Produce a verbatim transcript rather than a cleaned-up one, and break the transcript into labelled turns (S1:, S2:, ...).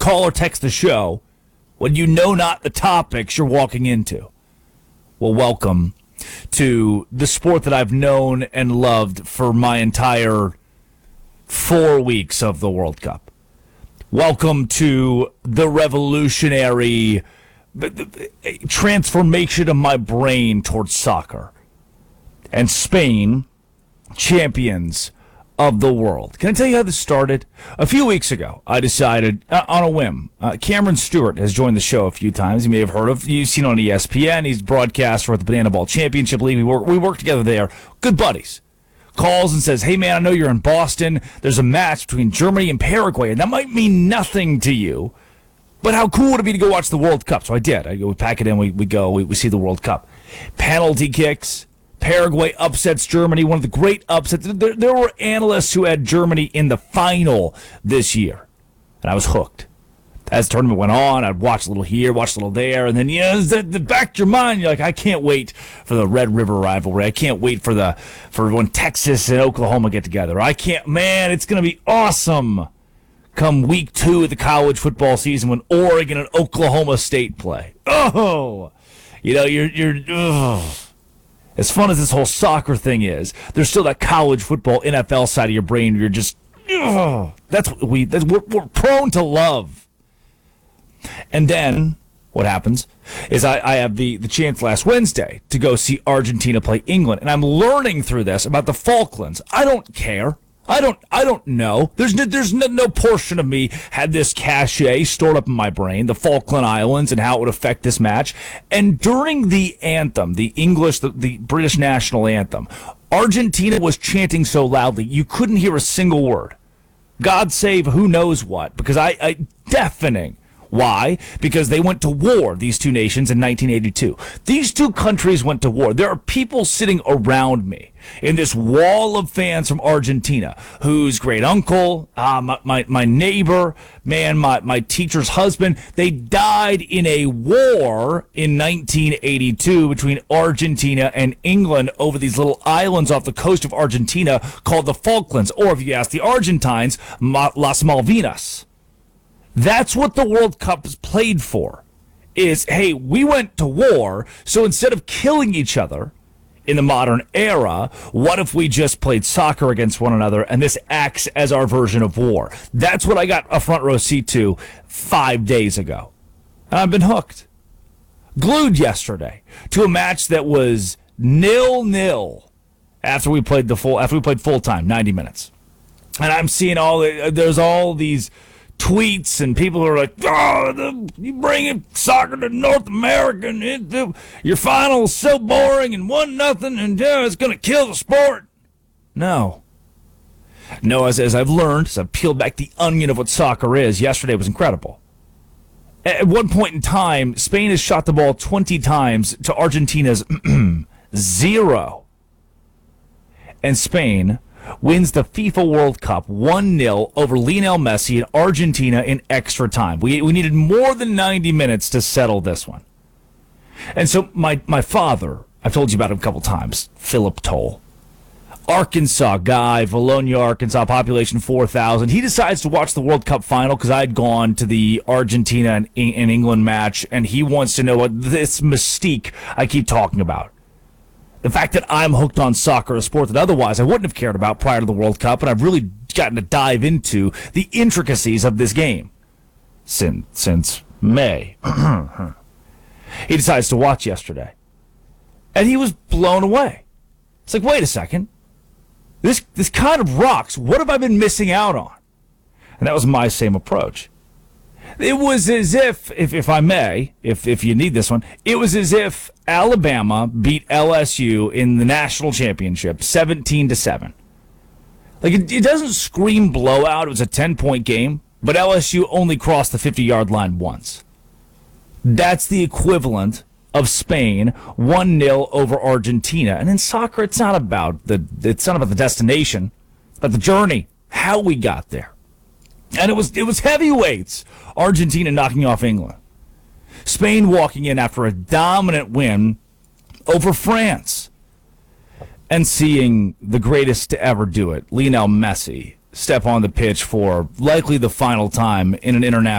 S1: call or text the show when you know not the topics you're walking into. Well, welcome to the sport that I've known and loved for my entire four weeks of the World Cup. Welcome to the revolutionary transformation of my brain towards soccer. And Spain, champions of the world. Can I tell you how this started? A few weeks ago, I decided, uh, on a whim, uh, Cameron Stewart has joined the show a few times. You may have heard of, you've seen on E S P N. He's broadcaster at the Banana Ball Championship League. We work, we work together there. Good buddies. Calls and says, hey, man, I know you're in Boston. There's a match between Germany and Paraguay, and that might mean nothing to you, but how cool would it be to go watch the World Cup? So I did. I go, we pack it in, we, we go, we, we see the World Cup. Penalty kicks. Paraguay upsets Germany, one of the great upsets. There, there were analysts who had Germany in the final this year, and I was hooked. As the tournament went on, I'd watch a little here, watch a little there, and then, you know, the, the back of your mind, you're like, I can't wait for the Red River rivalry. I can't wait for the for when Texas and Oklahoma get together. I can't, man, it's going to be awesome come week two of the college football season when Oregon and Oklahoma State play. Oh, you know, you're, you're, ugh. As fun as this whole soccer thing is, there's still that college football N F L side of your brain where you're just, ugh. That's what we, that's, we're, we're prone to love. And then what happens is I, I have the, the chance last Wednesday to go see Argentina play England. And I'm learning through this about the Falklands. I don't care. I don't I don't know. There's no, there's no, no portion of me had this cachet stored up in my brain, the Falkland Islands and how it would affect this match. And during the anthem, the English, the, the British national anthem, Argentina was chanting so loudly you couldn't hear a single word. God save who knows what, because I, I deafening. Why? Because they went to war, these two nations, in nineteen eighty-two. These two countries went to war. There are people sitting around me in this wall of fans from Argentina whose great uncle, uh, my, my, my neighbor, man, my, my teacher's husband, they died in a war in nineteen eighty-two between Argentina and England over these little islands off the coast of Argentina called the Falklands, or if you ask the Argentines, Ma- Las Malvinas. That's what the World Cup is played for, is, hey, we went to war, so instead of killing each other in the modern era, what if we just played soccer against one another, and this acts as our version of war? That's what I got a front row seat to five days ago. And I've been hooked. Glued yesterday to a match that was nil-nil after we played the full, after we played full-time, ninety minutes. And I'm seeing all, the, there's all these tweets and people are like, oh, the, you bring soccer to North America and it, the, your final is so boring and one nothing and uh, it's going to kill the sport. No. No, as, as I've learned, as I've peeled back the onion of what soccer is, yesterday was incredible. At one point in time, Spain has shot the ball twenty times to Argentina's zero. And Spain wins the FIFA World Cup one nil over Lionel Messi and Argentina in extra time. We we needed more than ninety minutes to settle this one. And so my, my father, I've told you about him a couple times, Philip Toll, Arkansas guy, Valonia, Arkansas, population four thousand. He decides to watch the World Cup final because I'd gone to the Argentina and, and England match, and he wants to know what this mystique I keep talking about. The fact that I'm hooked on soccer, a sport that otherwise I wouldn't have cared about prior to the World Cup, and I've really gotten to dive into the intricacies of this game since, since May. He decides to watch yesterday, and he was blown away. It's like, wait a second. This, this kind of rocks. What have I been missing out on? And that was my same approach. It was as if, if, if I may, if, if you need this one, it was as if Alabama beat L S U in the national championship seventeen to seven. Like, it, it doesn't scream blowout. It was a ten-point game, but L S U only crossed the fifty-yard line once. That's the equivalent of Spain one nil over Argentina. And in soccer, it's not about the it's not about the destination, but the journey, how we got there. And it was it was heavyweights. Argentina knocking off England. Spain walking in after a dominant win over France. And seeing the greatest to ever do it, Lionel Messi, step on the pitch for likely the final time in an international